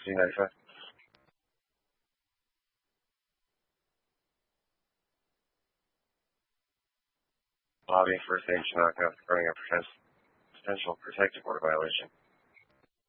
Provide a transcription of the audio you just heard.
C95. Lobbying for a stage knockout regarding a potential protective order violation.